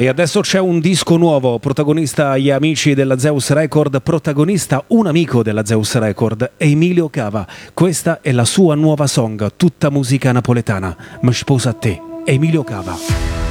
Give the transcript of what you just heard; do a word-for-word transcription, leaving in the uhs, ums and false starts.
E adesso c'è un disco nuovo, protagonista gli amici della Zeus Record, protagonista un amico della Zeus Record, Emilio Cava. Questa è la sua nuova song, tutta musica napoletana. Mi sposa a te, Emilio Cava.